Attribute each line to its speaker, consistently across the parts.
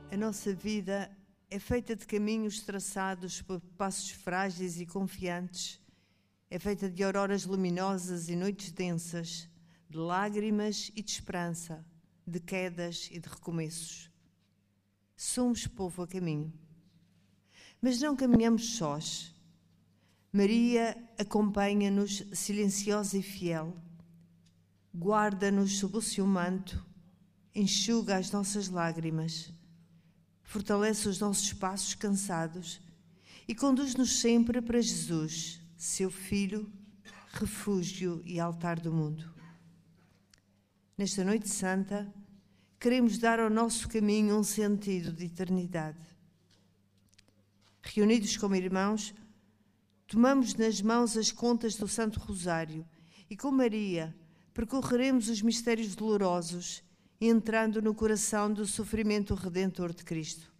Speaker 1: A nossa vida é feita de caminhos traçados por passos frágeis e confiantes, é feita de auroras luminosas e noites densas, de lágrimas e de esperança, de quedas e de recomeços. Somos povo a caminho. Mas não caminhamos sós. Maria acompanha-nos silenciosa e fiel, guarda-nos sob o seu manto, enxuga as nossas lágrimas, fortalece os nossos passos cansados e conduz-nos sempre para Jesus, seu Filho, refúgio e altar do mundo. Nesta noite santa, queremos dar ao nosso caminho um sentido de eternidade. Reunidos como irmãos, tomamos nas mãos as contas do Santo Rosário e, com Maria, percorreremos os mistérios dolorosos, entrando no coração do sofrimento redentor de Cristo.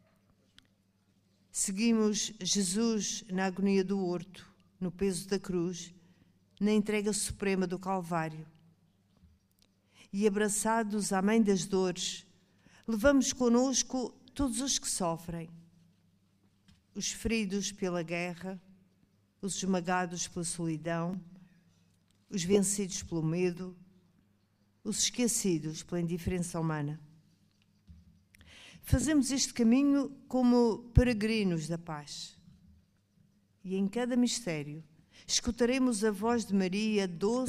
Speaker 1: Seguimos Jesus na agonia do horto, no peso da cruz, na entrega suprema do Calvário. E abraçados à Mãe das Dores, levamos conosco todos os que sofrem, os feridos pela guerra, os esmagados pela solidão, os vencidos pelo medo, os esquecidos pela indiferença humana. Fazemos este caminho como peregrinos da paz. E em cada mistério escutaremos a voz de Maria doce